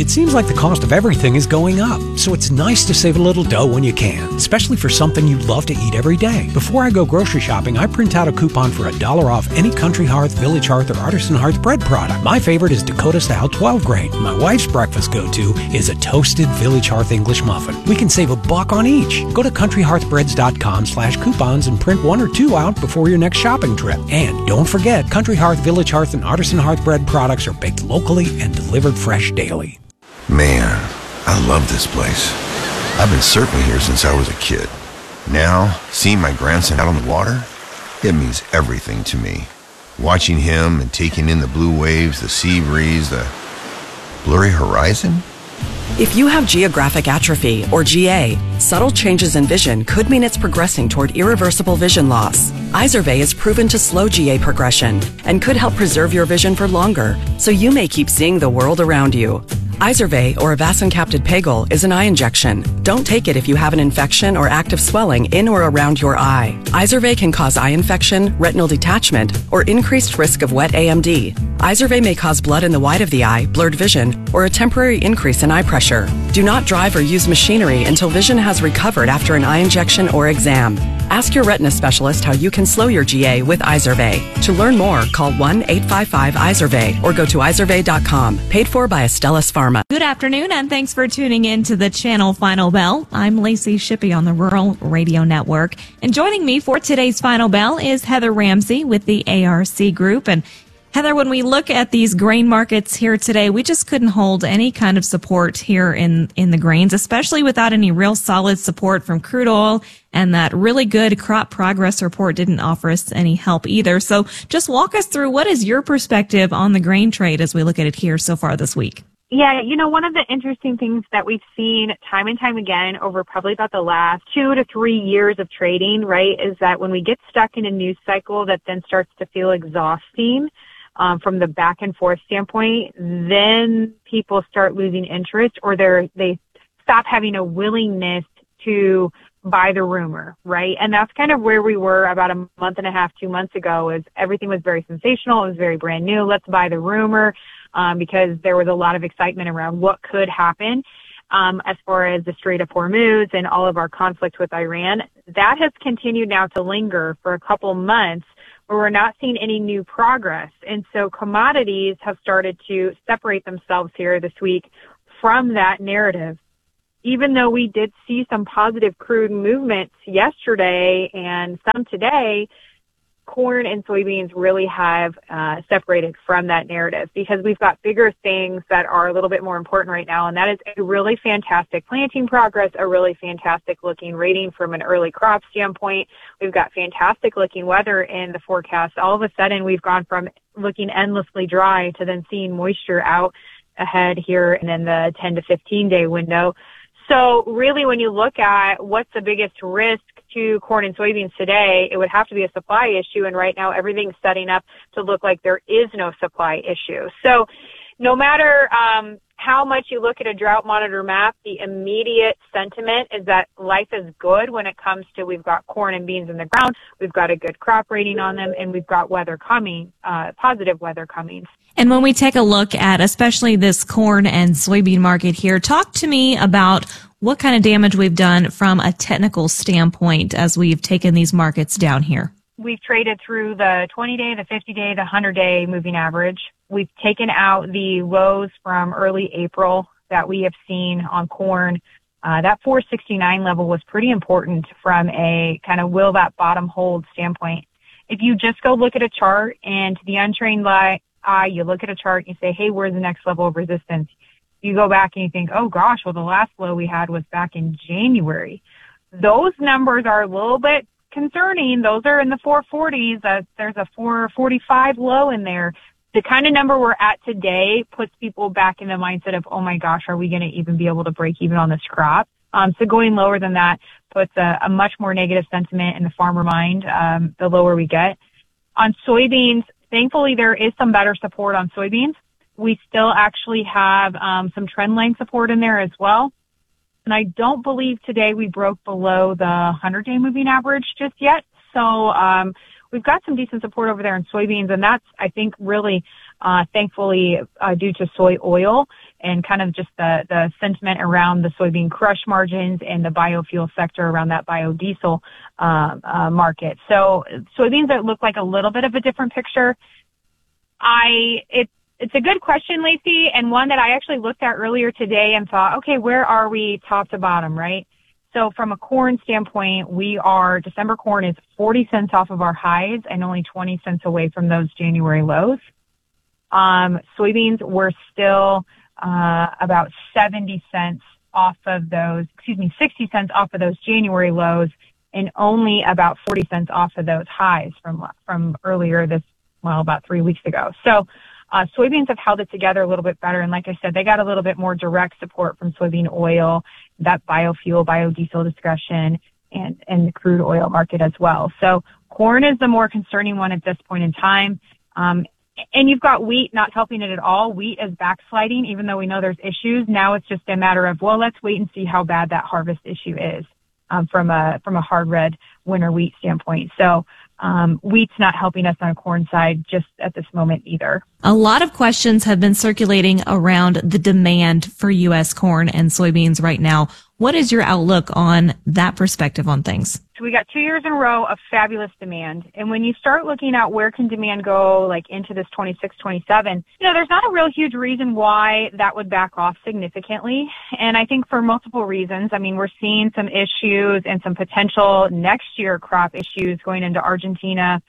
It seems like the cost of everything is going up, so it's nice to save a little dough when you can, especially for something you love to eat every day. Before I go grocery shopping, I print out a coupon for $1 off any Country Hearth, Village Hearth, or Artisan Hearth bread product. My favorite is Dakota Style 12 grain. My wife's breakfast go-to is a toasted Village Hearth English muffin. We can save $1 on each. Go to countryhearthbreads.com/coupons and print 1 or 2 out before your next shopping trip. And don't forget, Country Hearth, Village Hearth, and Artisan Hearth bread products are baked locally and delivered fresh daily. Man, I love this place. I've been surfing here since I was a kid. Now, seeing my grandson out on the water, it means everything to me. Watching him and taking in the blue waves, the sea breeze, the blurry horizon. If you have geographic atrophy, or GA, subtle changes in vision could mean it's progressing toward irreversible vision loss. Izervay is proven to slow GA progression and could help preserve your vision for longer, so you may keep seeing the world around you. Izervay, or avacincaptad pegol, is an eye injection. Don't take it if you have an infection or active swelling in or around your eye. Izervay can cause eye infection, retinal detachment, or increased risk of wet AMD. Izervay may cause blood in the white of the eye, blurred vision, or a temporary increase in eye pressure. Do not drive or use machinery until vision has recovered after an eye injection or exam. Ask your retina specialist how you can slow your GA with Izervay. To learn more, call 1-855-IZERVAY or go to izervay.com. Paid for by Astellas Pharma. Good afternoon, and thanks for tuning in to the Channel Final Bell. I'm Lacey Shippey on the Rural Radio Network. And joining me for today's Final Bell is Heather Ramsey with the ARC Group. And Heather, when we look at these grain markets here today, we just couldn't hold any kind of support here in the grains, especially without any real solid support from crude oil. And that really good crop progress report didn't offer us any help either. So just walk us through, what is your perspective on the grain trade as we look at it here so far this week? Yeah, one of the interesting things that we've seen time and time again over probably about the last 2 to 3 years of trading, right, is that when we get stuck in a news cycle that then starts to feel exhausting, from the back and forth standpoint, then people start losing interest, or they stop having a willingness to buy the rumor, right? And that's kind of where we were about a month and a half, 2 months ago, is everything was very sensational. It was very brand new. Let's buy the rumor, because there was a lot of excitement around what could happen. As far as the Strait of Hormuz and all of our conflict with Iran, that has continued now to linger for a couple months, where we're not seeing any new progress. And so commodities have started to separate themselves here this week from that narrative. Even though we did see some positive crude movements yesterday and some today, corn and soybeans really have separated from that narrative, because we've got bigger things that are a little bit more important right now, and that is a really fantastic planting progress, a really fantastic looking rating from an early crop standpoint. We've got fantastic looking weather in the forecast. All of a sudden, we've gone from looking endlessly dry to then seeing moisture out ahead here and in the 10 to 15 day window. So really, when you look at what's the biggest risk to corn and soybeans today, it would have to be a supply issue. And right now, everything's setting up to look like there is no supply issue. So no matter how much you look at a drought monitor map, the immediate sentiment is that life is good when it comes to, we've got corn and beans in the ground, we've got a good crop rating on them, and we've got weather coming, positive weather coming. And when we take a look at especially this corn and soybean market here, talk to me about what kind of damage we've done from a technical standpoint as we've taken these markets down here. We've traded through the 20-day, the 50-day, the 100-day moving average. We've taken out the lows from early April that we have seen on corn. That 469 level was pretty important from a kind of will that bottom hold standpoint. If you just go look at a chart, and to the untrained eye, you look at a chart and you say, hey, where's the next level of resistance? You go back and you think, oh gosh, well, the last low we had was back in January. Those numbers are a little bit concerning. Those are in the 440s. There's a 445 low in there. The kind of number we're at today puts people back in the mindset of, oh my gosh, are we going to even be able to break even on this crop? So going lower than that puts a much more negative sentiment in the farmer mind, the lower we get. On soybeans, thankfully, there is some better support on soybeans. We still actually have some trend line support in there as well. And I don't believe today we broke below the 100-day moving average just yet. So we've got some decent support over there in soybeans, and that's, I think, really thankfully, due to soy oil and kind of just the sentiment around the soybean crush margins and the biofuel sector around that biodiesel market. So soybeans that look like a little bit of a different picture. It's a good question, Lacey, and one that I actually looked at earlier today and thought, okay, where are we top to bottom, right? So from a corn standpoint, December corn is 40 cents off of our highs and only 20 cents away from those January lows. Soybeans were still about 70 cents off of those, 60 cents off of those January lows and only about 40 cents off of those highs from earlier about 3 weeks ago. So soybeans have held it together a little bit better. And like I said, they got a little bit more direct support from soybean oil, that biofuel, biodiesel discussion, and the crude oil market as well. So corn is the more concerning one at this point in time. And you've got wheat not helping it at all. Wheat is backsliding, even though we know there's issues. Now it's just a matter of, well, let's wait and see how bad that harvest issue is from a hard red winter wheat standpoint. So wheat's not helping us on a corn side just at this moment either. A lot of questions have been circulating around the demand for U.S. corn and soybeans right now. What is your outlook on that perspective on things? So we got 2 years in a row of fabulous demand. And when you start looking at where can demand go, like into this 26, 27, there's not a real huge reason why that would back off significantly. And I think for multiple reasons. I mean, we're seeing some issues and some potential next year crop issues going into Argentina,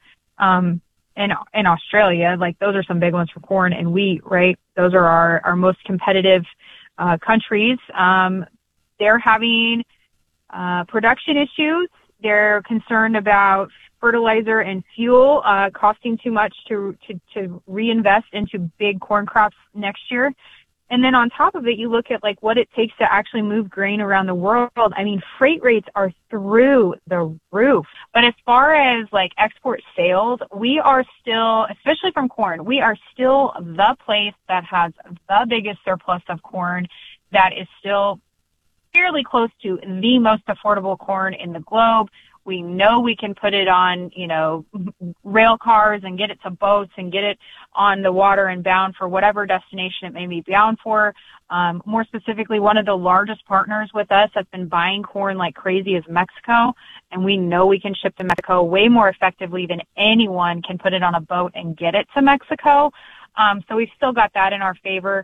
and Australia. Like those are some big ones for corn and wheat, right? Those are our most competitive, countries. They're having, production issues. They're concerned about fertilizer and fuel costing too much to reinvest into big corn crops next year. And then on top of it, you look at like what it takes to actually move grain around the world. I mean, freight rates are through the roof. But as far as like export sales, we are still, especially from corn, we are still the place that has the biggest surplus of corn, that is still fairly close to the most affordable corn in the globe. We know we can put it on, rail cars and get it to boats and get it on the water and bound for whatever destination it may be bound for. More specifically, one of the largest partners with us that's been buying corn like crazy is Mexico. And we know we can ship to Mexico way more effectively than anyone can put it on a boat and get it to Mexico. So we've still got that in our favor.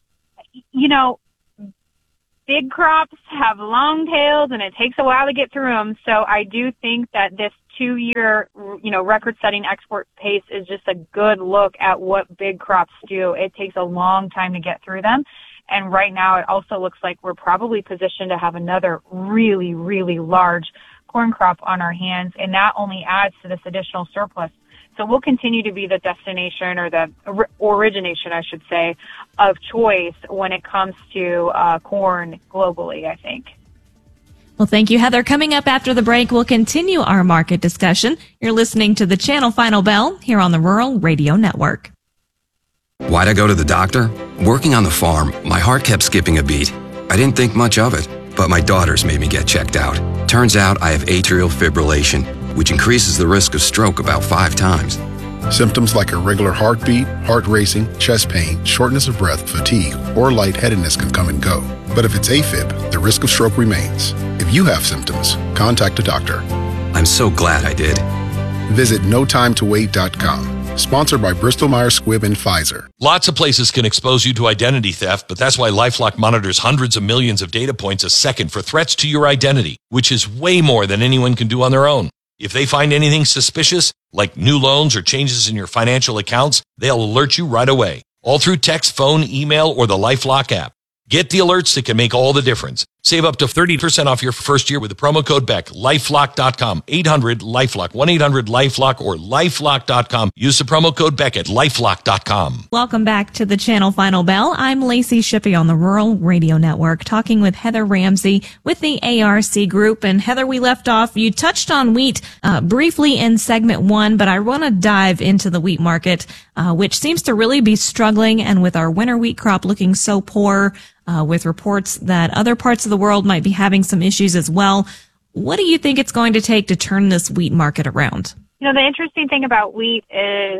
Big crops have long tails and it takes a while to get through them. So I do think that this 2-year, record-setting export pace is just a good look at what big crops do. It takes a long time to get through them. And right now it also looks like we're probably positioned to have another really, really large corn crop on our hands. And that only adds to this additional surplus. So we'll continue to be the destination, or the origination, I should say, of choice when it comes to corn globally, I think. Well, thank you, Heather. Coming up after the break, we'll continue our market discussion. You're listening to the Channel Final Bell here on the Rural Radio Network. Why'd I go to the doctor? Working on the farm, my heart kept skipping a beat. I didn't think much of it, but my daughters made me get checked out. Turns out I have atrial fibrillation, which increases the risk of stroke about 5 times. Symptoms like irregular heartbeat, heart racing, chest pain, shortness of breath, fatigue, or lightheadedness can come and go. But if it's AFib, the risk of stroke remains. If you have symptoms, contact a doctor. I'm so glad I did. Visit notimetowait.com. Sponsored by Bristol-Myers Squibb and Pfizer. Lots of places can expose you to identity theft, but that's why LifeLock monitors hundreds of millions of data points a second for threats to your identity, which is way more than anyone can do on their own. If they find anything suspicious, like new loans or changes in your financial accounts, they'll alert you right away, all through text, phone, email, or the LifeLock app. Get the alerts that can make all the difference. Save up to 30% off your first year with the promo code BECK. LifeLock.com, 800-LifeLock, 1-800-LifeLock, or LifeLock.com. Use the promo code BECK at LifeLock.com. Welcome back to the Channel Final Bell. I'm Lacey Shippey on the Rural Radio Network, talking with Heather Ramsey with the ARC Group. And Heather, we left off, you touched on wheat briefly in segment 1, but I want to dive into the wheat market, which seems to really be struggling. And with our winter wheat crop looking so poor, with reports that other parts of the world might be having some issues as well. What do you think it's going to take to turn this wheat market around? The interesting thing about wheat is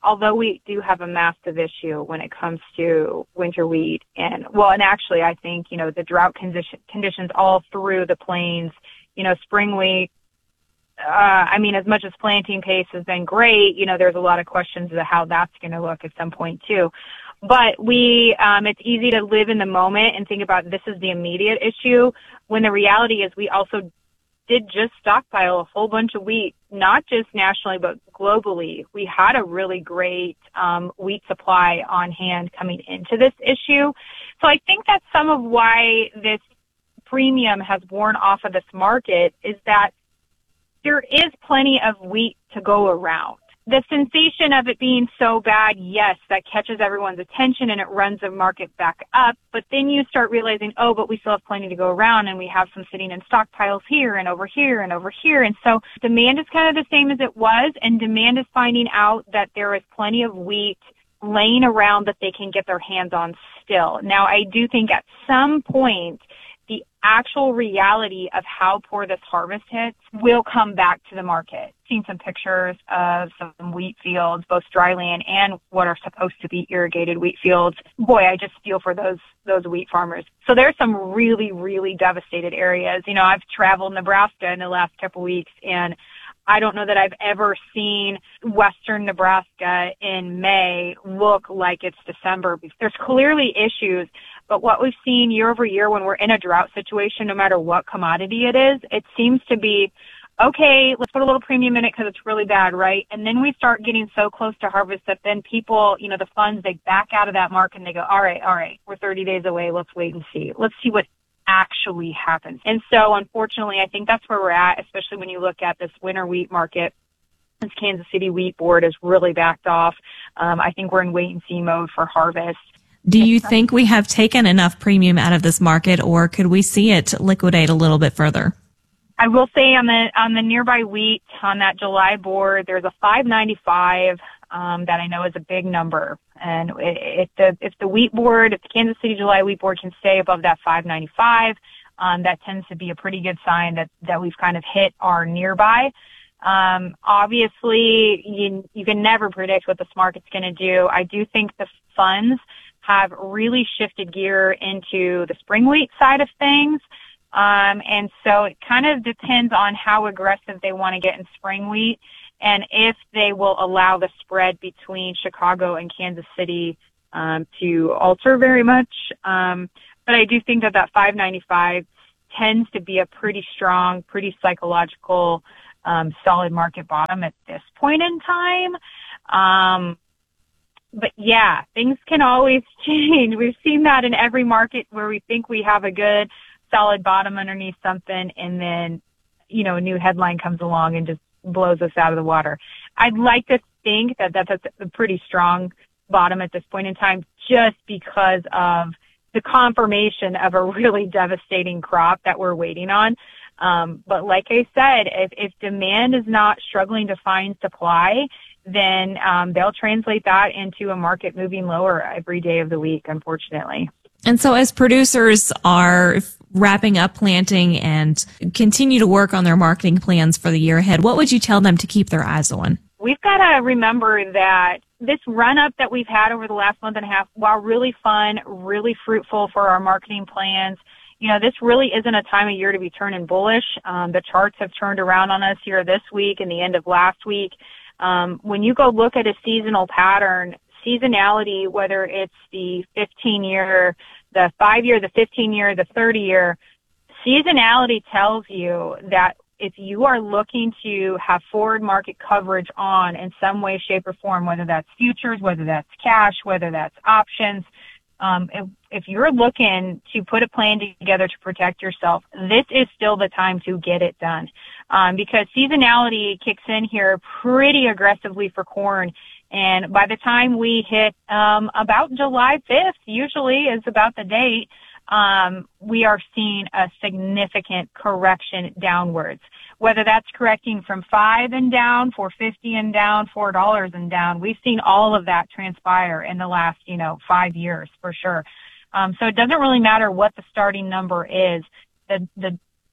although we do have a massive issue when it comes to winter wheat and actually I think, the drought conditions all through the plains, spring wheat, as much as planting pace has been great, there's a lot of questions of how that's going to look at some point too. But it's easy to live in the moment and think about this is the immediate issue when the reality is we also did just stockpile a whole bunch of wheat, not just nationally, but globally. We had a really great wheat supply on hand coming into this issue. So I think that's some of why this premium has worn off of this market is that there is plenty of wheat to go around. The sensation of it being so bad, yes, that catches everyone's attention and it runs the market back up. But then you start realizing, but we still have plenty to go around and we have some sitting in stockpiles here and over here and over here. And so demand is kind of the same as it was, and demand is finding out that there is plenty of wheat laying around that they can get their hands on still. Now, I do think at some point, the actual reality of how poor this harvest hits will come back to the market. Seen some pictures of some wheat fields, both dryland and what are supposed to be irrigated wheat fields. Boy, I just feel for those wheat farmers. So there's some really, really devastated areas. I've traveled Nebraska in the last couple weeks, and I don't know that I've ever seen western Nebraska in May look like it's December. There's clearly issues, but what we've seen year over year when we're in a drought situation, no matter what commodity it is, it seems to be, okay, let's put a little premium in it because it's really bad, right? And then we start getting so close to harvest that then people, the funds, they back out of that market and they go, all right, we're 30 days away. Let's wait and see. Let's see what actually happens. And so unfortunately, I think that's where we're at, especially when you look at this winter wheat market. This Kansas City Wheat Board has really backed off. I think we're in wait and see mode for harvest. Do you think we have taken enough premium out of this market, or could we see it liquidate a little bit further? I will say on the nearby wheat, on that July board, there's a $5.95 that I know is a big number. And if the wheat board, if the Kansas City July wheat board can stay above that $5.95, that tends to be a pretty good sign that we've kind of hit our nearby. Obviously, you can never predict what this market's going to do. I do think the funds have really shifted gear into the spring wheat side of things. And so it kind of depends on how aggressive they want to get in spring wheat and if they will allow the spread between Chicago and Kansas City to alter very much. But I do think that $5.95 tends to be a pretty strong, pretty psychological, solid market bottom at this point in time. But yeah, things can always change. We've seen that in every market where we think we have a good, solid bottom underneath something, and then, a new headline comes along and just blows us out of the water. I'd like to think that that's a pretty strong bottom at this point in time, just because of the confirmation of a really devastating crop that we're waiting on. But like I said, if demand is not struggling to find supply, then they'll translate that into a market moving lower every day of the week, unfortunately. And so as producers are wrapping up planting and continue to work on their marketing plans for the year ahead, what would you tell them to keep their eyes on? We've got to remember that this run-up that we've had over the last month and a half, while really fun, really fruitful for our marketing plans, this really isn't a time of year to be turning bullish. The charts have turned around on us here this week and the end of last week. When you go look at a seasonal pattern, seasonality, whether it's the 15-year, the 5-year, the 15-year, the 30-year, seasonality tells you that if you are looking to have forward market coverage on in some way, shape, or form, whether that's futures, whether that's cash, whether that's options, if you're looking to put a plan together to protect yourself, this is still the time to get it done. Because seasonality kicks in here pretty aggressively for corn. And by the time we hit about July 5th, usually is about the date, we are seeing a significant correction downwards. Whether that's correcting from $5 and down, $4.50 and down, $4 and down, we've seen all of that transpire in the last, 5 years for sure. So it doesn't really matter what the starting number is. The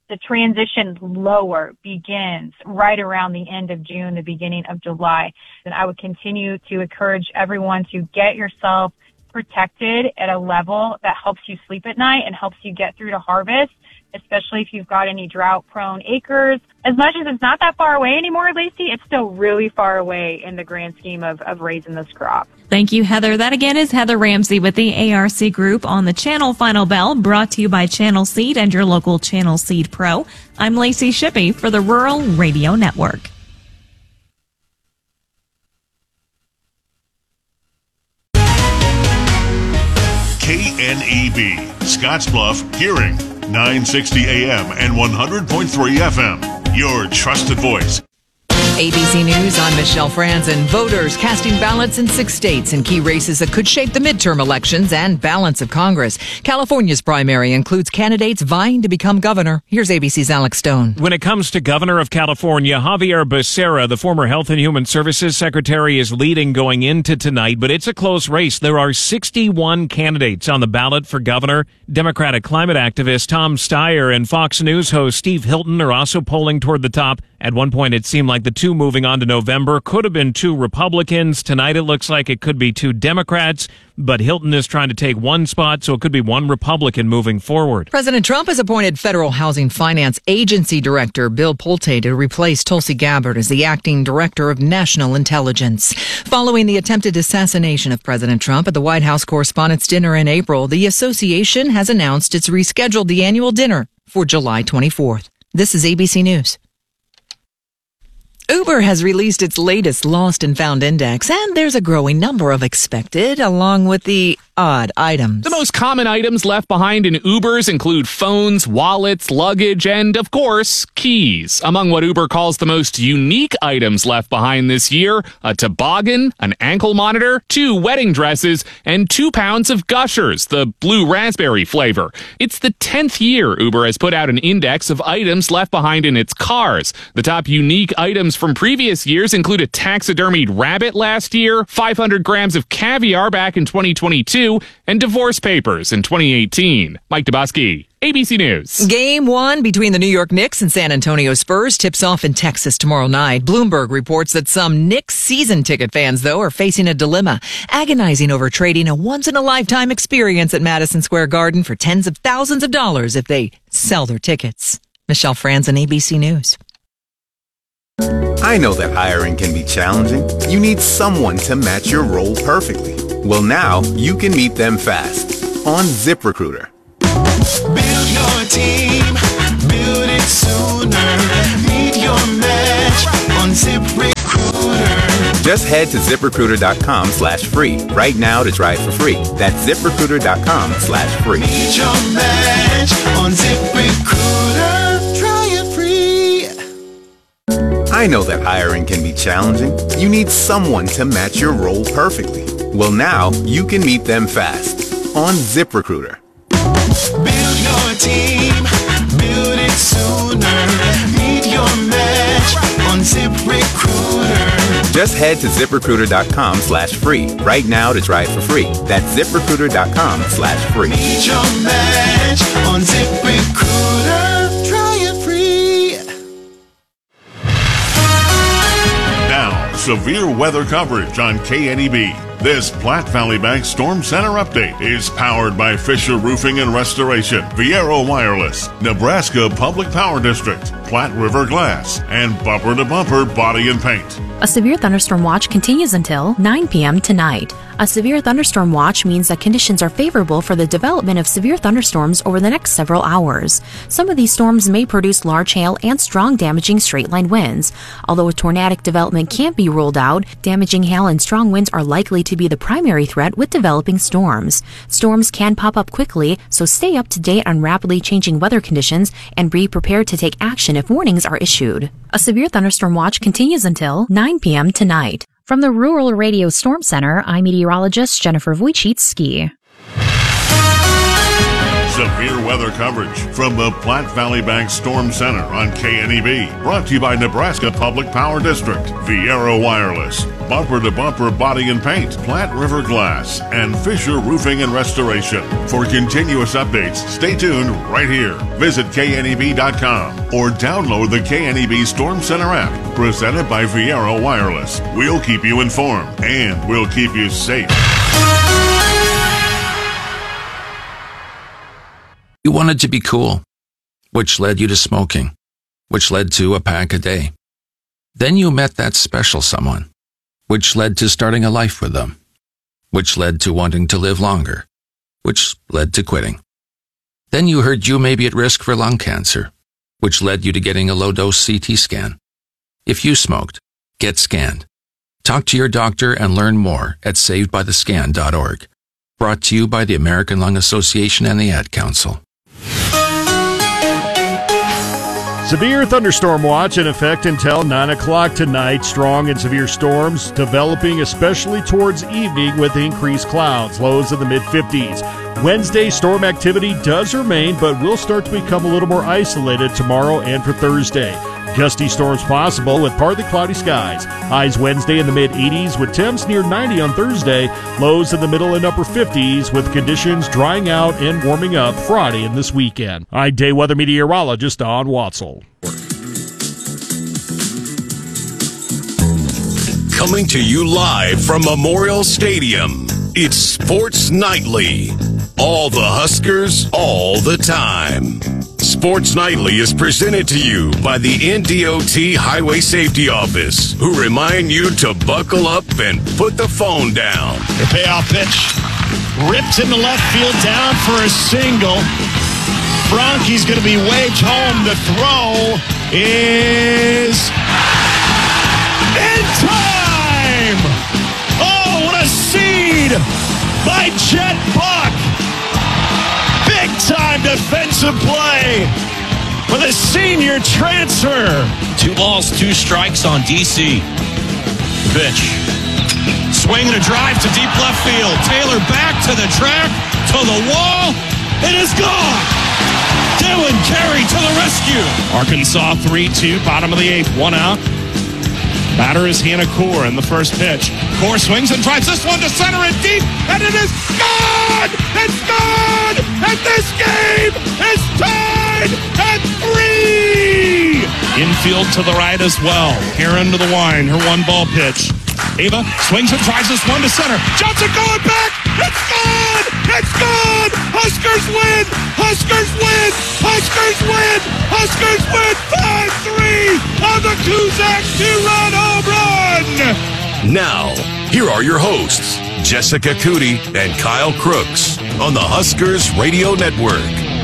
The transition lower begins right around the end of June, the beginning of July. And I would continue to encourage everyone to get yourself protected at a level that helps you sleep at night and helps you get through to harvest, especially if you've got any drought-prone acres. As much as it's not that far away anymore, Lacey, it's still really far away in the grand scheme of raising this crop. Thank you, Heather. That again is Heather Ramsey with the ARC Group on the Channel Final Bell, brought to you by Channel Seed and your local Channel Seed Pro. I'm Lacey Shippey for the Rural Radio Network. KNEB, Scottsbluff, Hearing, 960 AM and 100.3 FM. Your trusted voice. ABC News, I'm Michelle Franzen. Voters casting ballots in 6 states in key races that could shape the midterm elections and balance of Congress. California's primary includes candidates vying to become governor. Here's ABC's Alex Stone. When it comes to governor of California, Javier Becerra, the former Health and Human Services Secretary, is leading going into tonight, but it's a close race. There are 61 candidates on the ballot for governor. Democratic climate activist Tom Steyer and Fox News host Steve Hilton are also polling toward the top. At one point, it seemed like the two moving on to November could have been two Republicans. Tonight, it looks like it could be two Democrats, but Hilton is trying to take one spot, so it could be one Republican moving forward. President Trump has appointed Federal Housing Finance Agency Director Bill Pulte to replace Tulsi Gabbard as the acting Director of National Intelligence. Following the attempted assassination of President Trump at the White House Correspondents' Dinner in April, the association has announced it's rescheduled the annual dinner for July 24th. This is ABC News. Uber has released its latest Lost and Found Index, and there's a growing number of expected, along with the odd items. The most common items left behind in Ubers include phones, wallets, luggage, and, of course, keys. Among what Uber calls the most unique items left behind this year, a toboggan, an ankle monitor, 2 wedding dresses, and 2 pounds of Gushers, the blue raspberry flavor. It's the 10th year Uber has put out an index of items left behind in its cars. The top unique items from previous years include a taxidermied rabbit last year, 500 grams of caviar back in 2022, and divorce papers in 2018. Mike Dabowski, ABC News. Game 1 between the New York Knicks and San Antonio Spurs tips off in Texas tomorrow night. Bloomberg reports that some Knicks season ticket fans, though, are facing a dilemma, agonizing over trading a once-in-a-lifetime experience at Madison Square Garden for tens of thousands of dollars if they sell their tickets. Michelle Franzen, ABC News. I know that hiring can be challenging. You need someone to match your role perfectly. Well, now you can meet them fast on ZipRecruiter. Build your team, build it sooner. Meet your match on ZipRecruiter. Just head to ZipRecruiter.com/free right now to try it for free. That's ZipRecruiter.com/free. Meet your match on ZipRecruiter. Try it free. I know that hiring can be challenging. You need someone to match your role perfectly. Well, now you can meet them fast on ZipRecruiter. Build your team, build it sooner. Meet your match on ZipRecruiter. Just head to ZipRecruiter.com/free right now to try it for free. That's ZipRecruiter.com/free. Meet your match on ZipRecruiter. Try it free. Now, severe weather coverage on KNEB. This Platte Valley Bank Storm Center update is powered by Fisher Roofing and Restoration, Viero Wireless, Nebraska Public Power District, Platte River Glass, and Bumper to Bumper Body and Paint. A severe thunderstorm watch continues until 9 p.m. tonight. A severe thunderstorm watch means that conditions are favorable for the development of severe thunderstorms over the next several hours. Some of these storms may produce large hail and strong damaging straight-line winds. Although a tornadic development can't be ruled out, damaging hail and strong winds are likely to be the primary threat with developing storms. Storms can pop up quickly, so stay up to date on rapidly changing weather conditions and be prepared to take action if warnings are issued. A severe thunderstorm watch continues until 9 p.m. tonight. From the Rural Radio Storm Center, I'm meteorologist Jennifer Wojcicki. Severe weather coverage from the Platte Valley Bank Storm Center on KNEB. Brought to you by Nebraska Public Power District, Viero Wireless, Bumper to Bumper Body and Paint, Platte River Glass, and Fisher Roofing and Restoration. For continuous updates, stay tuned right here. Visit kneb.com or download the KNEB Storm Center app, presented by Viero Wireless. We'll keep you informed and we'll keep you safe. You wanted to be cool, which led you to smoking, which led to a pack a day. Then you met that special someone, which led to starting a life with them, which led to wanting to live longer, which led to quitting. Then you heard you may be at risk for lung cancer, which led you to getting a low-dose CT scan. If you smoked, get scanned. Talk to your doctor and learn more at savedbythescan.org. Brought to you by the American Lung Association and the Ad Council. Severe thunderstorm watch in effect until 9 o'clock tonight. Strong and severe storms developing, especially towards evening with increased clouds. Lows in the mid-50s. Wednesday, storm activity does remain, but will start to become a little more isolated tomorrow and for Thursday. Gusty storms possible with partly cloudy skies. Highs Wednesday in the mid-80s with temps near 90 on Thursday. Lows in the middle and upper 50s with conditions drying out and warming up Friday and this weekend. I'm day weather meteorologist Don Watzel. Coming to you live from Memorial Stadium, it's Sports Nightly. All the Huskers, all the time. Sports Nightly is presented to you by the NDOT Highway Safety Office, who remind you to buckle up and put the phone down. The payoff pitch ripped into left field, down for a single. Bronke's going to be waved home. The throw is in time! Oh, what a seed by Jet Buck! Big-time defensive play for the senior transfer. 2 balls, 2 strikes on DC. Pitch. Swing and a drive to deep left field. Taylor back to the track, to the wall. It is gone. Dylan Carey to the rescue. Arkansas 3-2, bottom of the 8th, 1 out. Batter is Hannah Core in the first pitch. Core swings and drives this one to center and deep, and it is gone! It's gone! And this game is tied at 3! Infield to the right as well. Heron to the line, her 1-ball pitch. Ava swings and drives this one to center. Johnson going back! It's gone! It's gone! Huskers win! Huskers win! Huskers win! Huskers win 5-3 on the Kuzak 2-run home run! Now, here are your hosts, Jessica Cootie and Kyle Crooks on the Huskers Radio Network.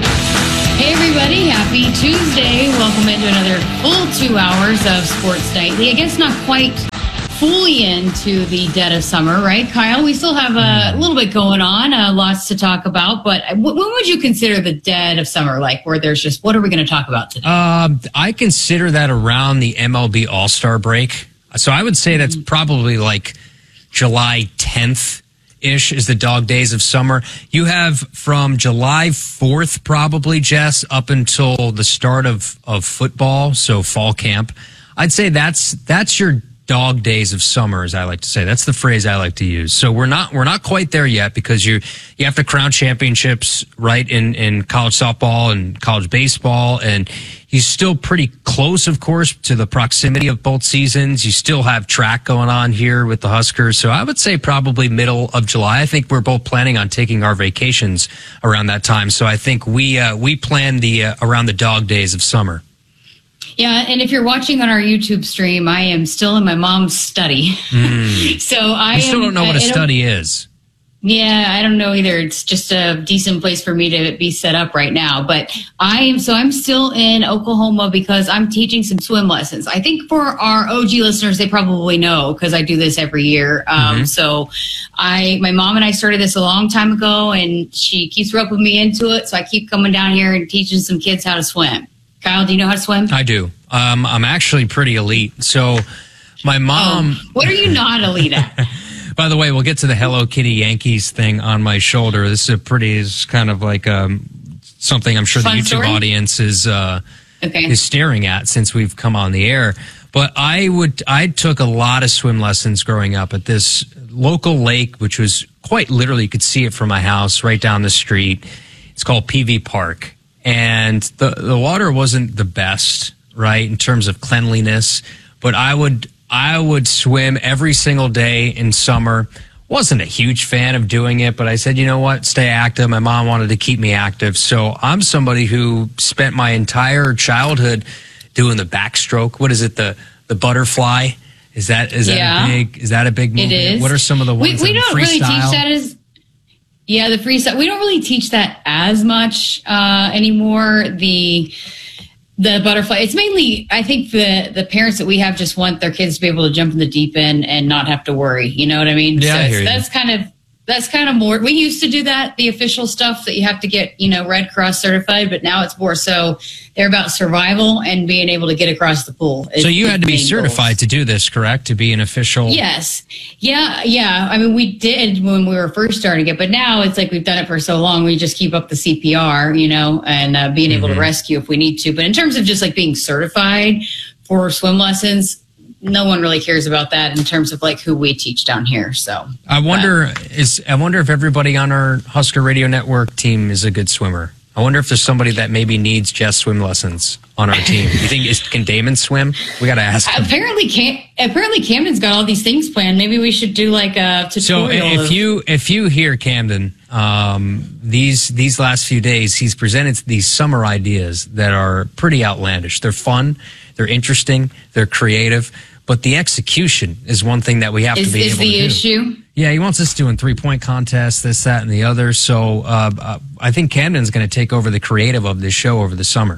Hey everybody, happy Tuesday. Welcome into another full 2 hours of Sports Nightly. I guess not quite fully into the dead of summer, right, Kyle? We still have a little bit going on, lots to talk about, but when would you consider the dead of summer, like where there's just, what are we going to talk about today? I consider that around the MLB All-Star break. So I would say that's probably like July 10th-ish is the dog days of summer. You have from July 4th probably, Jess, up until the start of football, so fall camp. I'd say that's your dog days of summer, as I like to say. That's the phrase I like to use. So we're not quite there yet because you have to crown championships, right, in college softball and college baseball, and he's still pretty close, of course, to the proximity of both seasons. You still have track going on here with the Huskers. So I would say probably middle of July. I think we're both planning on taking our vacations around that time. So I think we plan around the dog days of summer. Yeah, and if you're watching on our YouTube stream, I am still in my mom's study. So I still don't know what a study is. Yeah, I don't know either. It's just a decent place for me to be set up right now. But I'm still in Oklahoma because I'm teaching some swim lessons. I think for our OG listeners, they probably know because I do this every year. So my mom and I started this a long time ago, and she keeps roping me into it. So I keep coming down here and teaching some kids how to swim. Kyle, do you know how to swim? I do. I'm actually pretty elite. So my mom... what are you not elite at? By the way, we'll get to the Hello Kitty Yankees thing on my shoulder. This is kind of like something I'm sure the Fun YouTube story? audience is staring at since we've come on the air. But I took a lot of swim lessons growing up at this local lake, which was quite literally, you could see it from my house right down the street. It's called PV Park. And the water wasn't the best, right, in terms of cleanliness. But I would swim every single day in summer. Wasn't a huge fan of doing it, but I said, you know what, stay active. My mom wanted to keep me active. So I'm somebody who spent my entire childhood doing the backstroke. What is it, the butterfly? Is that a big movement? It is. What are some of the ones we in don't really teach freestyle? that as the freestyle. We don't really teach that as much anymore. The butterfly. It's mainly, I think the parents that we have just want their kids to be able to jump in the deep end and not have to worry. You know what I mean? Yeah, I hear you. That's kind of more. We used to do that, the official stuff that you have to get, Red Cross certified, but now it's more so they're about survival and being able to get across the pool. So you had to be certified to do this, correct? To be an official? Yes. Yeah. I mean, we did when we were first starting it, but now it's like we've done it for so long, we just keep up the CPR, and being able to rescue if we need to. But in terms of just like being certified for swim lessons, no one really cares about that in terms of like who we teach down here. So I wonder if everybody on our Husker Radio Network team is a good swimmer. I wonder if there's somebody that maybe needs just swim lessons on our team. You think can Damon swim? We got to ask him. Apparently Camden's got all these things planned. Maybe we should do like a tutorial. So if you hear Camden, these last few days, he's presented these summer ideas that are pretty outlandish. They're fun, they're interesting, they're creative. But the execution is one thing that we have to be able to do. Is the issue? Yeah, he wants us doing 3-point contests, this, that, and the other. So I think Camden's going to take over the creative of this show over the summer.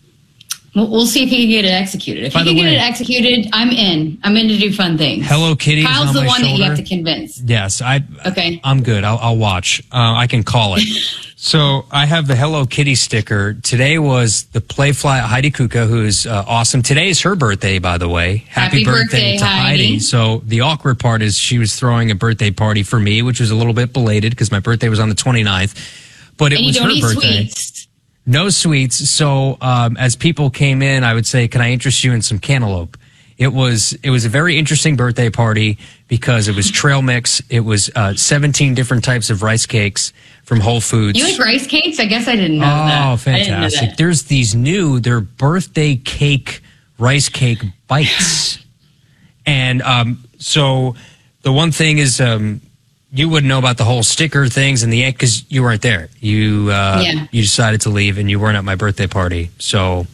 We'll see if he can get it executed. If he can get it executed, I'm in. I'm in to do fun things. Hello Kitty. Kyle's on the my one shoulder. that you have to convince. Yes, Okay. I'm good. I'll watch. I can call it. So I have the Hello Kitty sticker. Today was the Playfly Heidi Kuka, who's awesome. Today is her birthday, by the way. Happy birthday to Heidi. So the awkward part is she was throwing a birthday party for me, which was a little bit belated because my birthday was on the 29th. But it was her birthday. Sweets. No sweets. So as people came in, I would say, can I interest you in some cantaloupe? It was a very interesting birthday party because it was trail mix. It was 17 different types of rice cakes from Whole Foods. You like rice cakes? I guess I didn't know that. Oh, fantastic. There's these they're birthday cake, rice cake bites. And so the one thing is you wouldn't know about the whole sticker things and the because you weren't there. You decided to leave and you weren't at my birthday party. So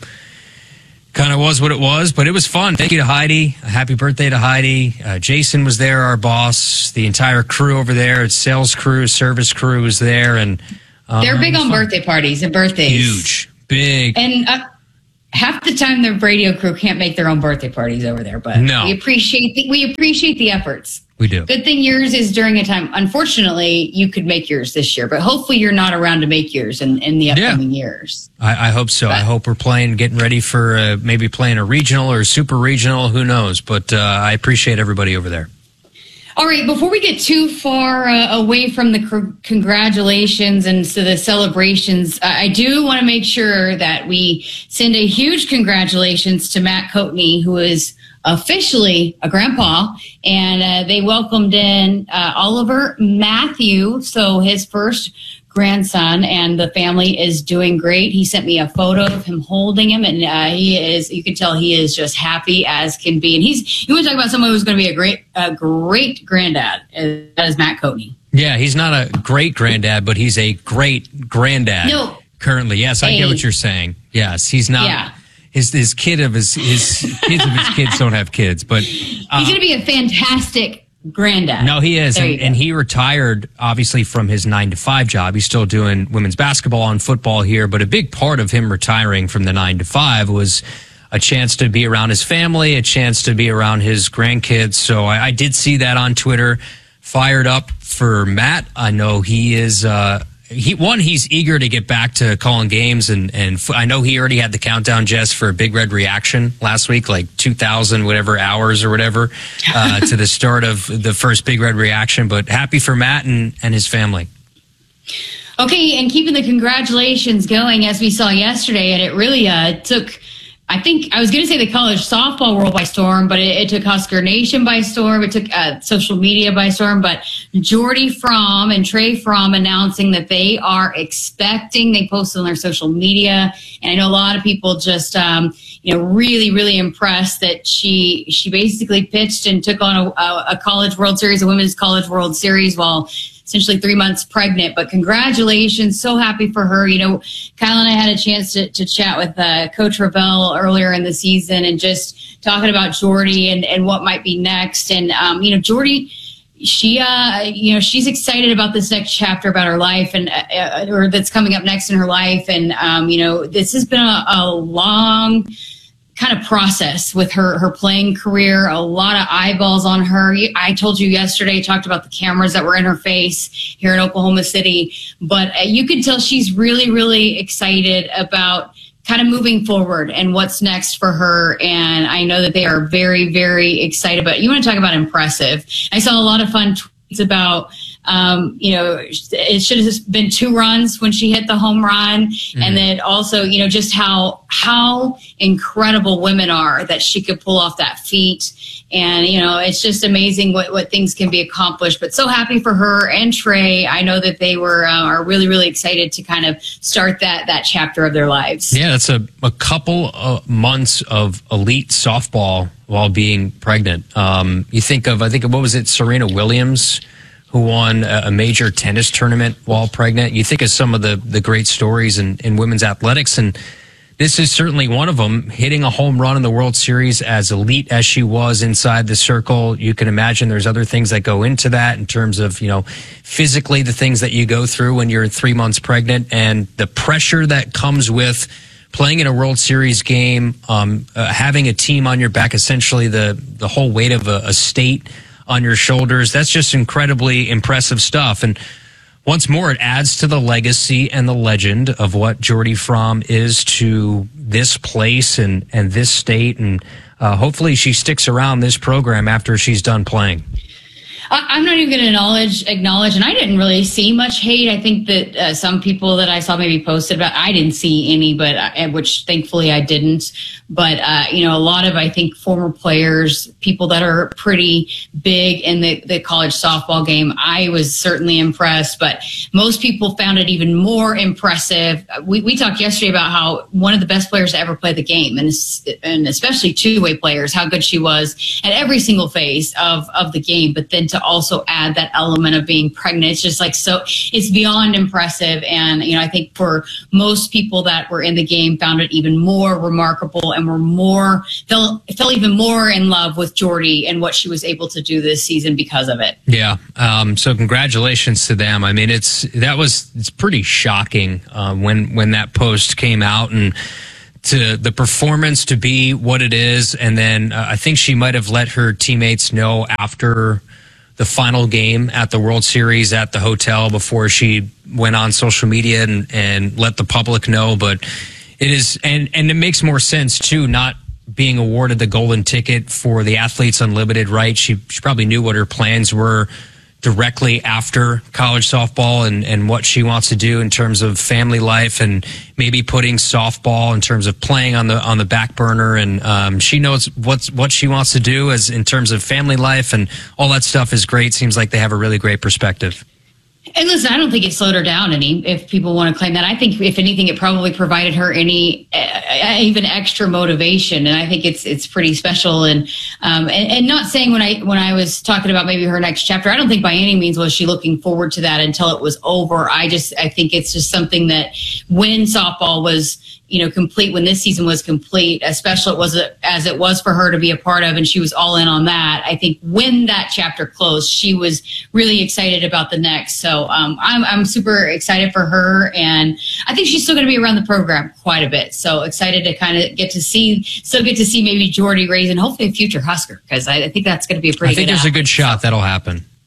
kind of was what it was, but it was fun. Thank you to Heidi. A happy birthday to Heidi. Jason was there, our boss. The entire crew over there, sales crew, service crew was there. And they're big on birthday parties and birthdays. Huge. Big. And half the time the radio crew can't make their own birthday parties over there, but we appreciate the efforts. We do. Good thing yours is during a time. Unfortunately, you could make yours this year, but hopefully you're not around to make yours in the upcoming years. I hope so. I hope we're getting ready for maybe playing a regional or super regional. Who knows? But I appreciate everybody over there. All right, before we get too far away from the congratulations and to the celebrations, I do want to make sure that we send a huge congratulations to Matt Coatney, who is officially a grandpa, and they welcomed in Oliver Matthew, so his first grandson, and the family is doing great. He sent me a photo of him holding him, and you can tell he is just happy as can be. And you want to talk about someone who's going to be a great granddad. That is Matt Coatney. Yeah, he's not a great granddad, but he's a great granddad. No. Currently, yes, I get what you're saying. Yes, he's not. Yeah. His kids of his kids don't have kids, but he's going to be a fantastic granddad. No, he is, and he retired obviously from his 9-to-5 job. He's still doing women's basketball and football here, but a big part of him retiring from the 9-to-5 was a chance to be around his family, a chance to be around his grandkids. So I did see that on Twitter. Fired up for Matt. I know he is. He's eager to get back to calling games, and I know he already had the countdown, Jess, for a Big Red Reaction last week, like 2,000 whatever hours or whatever to the start of the first Big Red Reaction. But happy for Matt and his family. Okay, and keeping the congratulations going as we saw yesterday, and it really took, I think, I was going to say the college softball world by storm, but it took Husker Nation by storm. It took social media by storm. But Jordy Fromm and Trey Fromm announcing that they are expecting, they posted on their social media. And I know a lot of people just, really, really impressed that she basically pitched and took on a college World Series, a women's college World Series, while essentially 3 months pregnant. But congratulations. So happy for her. Kyle and I had a chance to chat with Coach Ravel earlier in the season and just talking about Jordy and what might be next. And, Jordy, she's excited about this next chapter about her life and, or that's coming up next in her life. And, this has been a long kind of process with her playing career, a lot of eyeballs on her. I told you yesterday, talked about the cameras that were in her face here in Oklahoma City, but you could tell she's really, really excited about kind of moving forward and what's next for her. And I know that they are very, very excited. But you want to talk about impressive. I saw a lot of fun tweets about, it should have been 2 runs when she hit the home run. Mm-hmm. And then also, just how incredible women are that she could pull off that feat. And, it's just amazing what things can be accomplished. But so happy for her and Trey. I know that they are really, really excited to kind of start that chapter of their lives. Yeah, that's a couple of months of elite softball while being pregnant. You think of, what was it, Serena Williams, who won a major tennis tournament while pregnant. You think of some of the great stories in women's athletics, and this is certainly one of them. Hitting a home run in the World Series, as elite as she was inside the circle, you can imagine there's other things that go into that in terms of, physically the things that you go through when you're 3 months pregnant and the pressure that comes with playing in a World Series game, having a team on your back, essentially the whole weight of a state on your shoulders. That's just incredibly impressive stuff. And once more, it adds to the legacy and the legend of what Jordy Fromm is to this place and this state. And hopefully she sticks around this program after she's done playing. I'm not even going to acknowledge, and I didn't really see much hate. I think that some people that I saw maybe posted about, I didn't see any, but which thankfully I didn't. But a lot of, I think, former players, people that are pretty big in the college softball game, I was certainly impressed. But most people found it even more impressive. We talked yesterday about how one of the best players to ever play the game, and especially two-way players, how good she was at every single phase of the game. But then to also add that element of being pregnant, it's just it's beyond impressive. And I think for most people that were in the game found it even more remarkable and fell even more in love with Jordy and what she was able to do this season because of it. Yeah. So congratulations to them. I mean, it's pretty shocking when that post came out, and to the performance to be what it is. And then I think she might have let her teammates know after the final game at the World Series at the hotel before she went on social media and let the public know. But it is, and it makes more sense too, not being awarded the golden ticket for the Athletes Unlimited, right? She probably knew what her plans were directly after college softball and what she wants to do in terms of family life, and maybe putting softball in terms of playing on the back burner. And she knows what she wants to do as in terms of family life, and all that stuff is great. Seems like they have a really great perspective. And listen, I don't think it slowed her down any, if people want to claim that. I think, if anything, it probably provided her any even extra motivation. And I think it's pretty special. And not saying when I was talking about maybe her next chapter, I don't think by any means was she looking forward to that until it was over. I think it's just something that when softball was complete, when this season was complete, especially as it was for her to be a part of, and she was all in on that. I think when that chapter closed, she was really excited about the next. So I'm super excited for her, and I think she's still going to be around the program quite a bit. So excited to kind of get to see maybe Jordy raise and hopefully a future Husker, because I think that's going to be a pretty. I think there's a good shot that'll happen.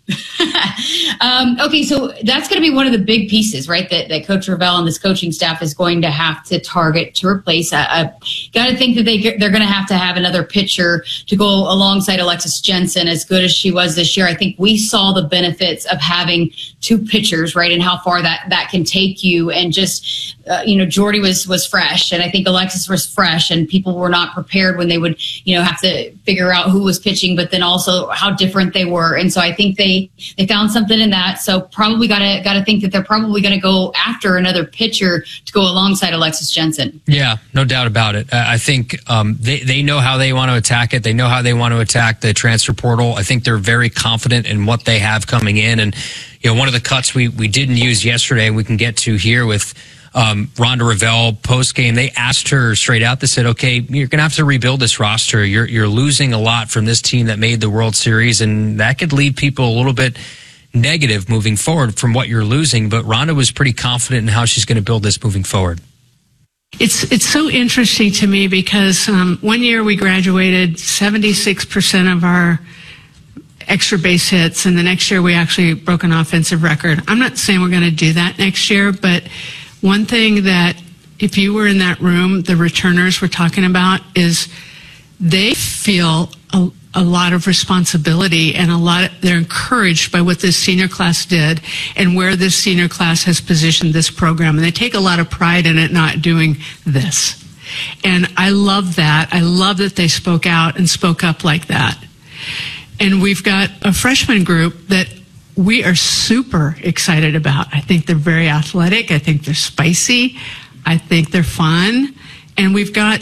Okay, so that's going to be one of the big pieces, right? That Coach Ravel and this coaching staff is going to have to target to replace. Got to think that they're going to have another pitcher to go alongside Alexis Jensen. As good as she was this year, I think we saw the benefits of having two pitchers, right, and how far that can take you. And just Jordy was fresh, and I think Alexis was fresh, and people were not prepared when they would have to figure out who was pitching, but then also how different they were. And so I think they found something in that. So probably got to think that they're probably going to go after another pitcher to go alongside Alexis Jensen. Yeah, no doubt about it. I think they know how they want to attack it. They know how they want to attack the transfer portal. I think they're very confident in what they have coming in. And one of the cuts we didn't use yesterday, we can get to here with Rhonda Ravel post game. They asked her straight out. They said, "Okay, you're going to have to rebuild this roster. You're losing a lot from this team that made the World Series, and that could leave people a little bit negative moving forward from what you're losing." But Rhonda was pretty confident in how she's going to build this moving forward. It's so interesting to me because one year we graduated 76% of our extra base hits, and the next year we actually broke an offensive record. I'm not saying we're going to do that next year, but one thing that if you were in that room, the returners were talking about is they feel a lot of responsibility and they're encouraged by what this senior class did and where this senior class has positioned this program. And they take a lot of pride in it not doing this. And I love that. I love that they spoke out and spoke up like that. And we've got a freshman group that we are super excited about. I think they're very athletic. I think they're spicy. I think they're fun. And we've got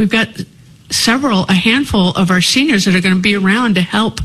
a handful of our seniors that are going to be around to help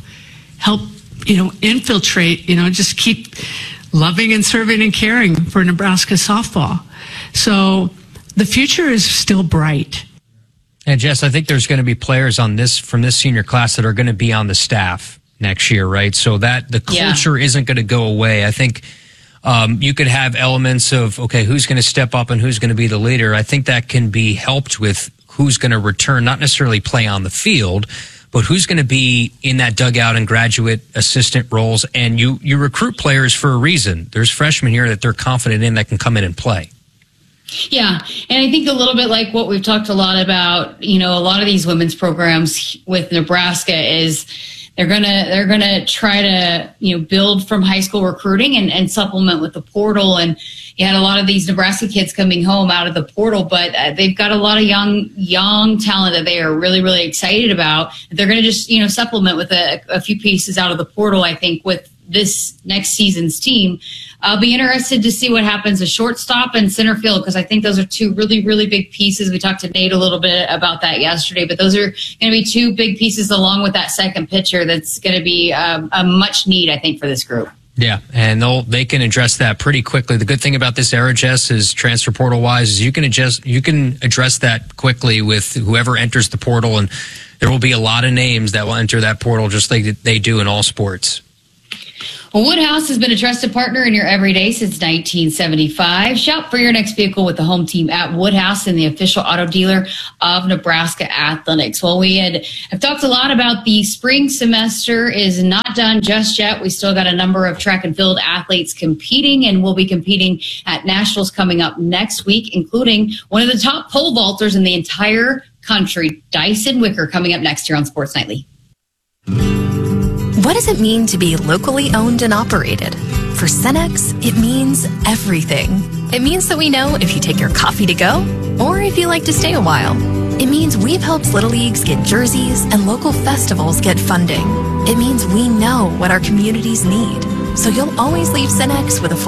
infiltrate, just keep loving and serving and caring for Nebraska softball. So the future is still bright. And Jess, I think there's going to be players from this senior class that are going to be on the staff next year, right? So that the culture isn't going to go away. I think you could have elements of, okay, who's going to step up and who's going to be the leader. I think that can be helped with who's going to return, not necessarily play on the field, but who's going to be in that dugout and graduate assistant roles. And you recruit players for a reason. There's freshmen here that they're confident in that can come in and play. Yeah, and I think a little bit like what we've talked a lot about, a lot of these women's programs with Nebraska is they're gonna try to build from high school recruiting and supplement with the portal. And you had a lot of these Nebraska kids coming home out of the portal, but they've got a lot of young talent that they are really, really excited about. They're going to just supplement with a few pieces out of the portal. I think with this next season's team, I'll be interested to see what happens at shortstop and center field, because I think those are two really, really big pieces. We talked to Nate a little bit about that yesterday, but those are going to be two big pieces along with that second pitcher. That's going to be a much need, I think, for this group. Yeah, and they can address that pretty quickly. The good thing about this era, Jess, is transfer portal wise, is you can address that quickly with whoever enters the portal, and there will be a lot of names that will enter that portal just like they do in all sports. Well, Woodhouse has been a trusted partner in your everyday since 1975. Shop for your next vehicle with the home team at Woodhouse and the official auto dealer of Nebraska Athletics. Well, we have talked a lot about the spring semester is not done just yet. We still got a number of track and field athletes competing, and we'll be competing at nationals coming up next week, including one of the top pole vaulters in the entire country, Dyson Wicker, coming up next year on Sports Nightly. What does it mean to be locally owned and operated? For Cenex, it means everything. It means that we know if you take your coffee to go or if you like to stay a while. It means we've helped Little Leagues get jerseys and local festivals get funding. It means we know what our communities need. So you'll always leave Cenex with a full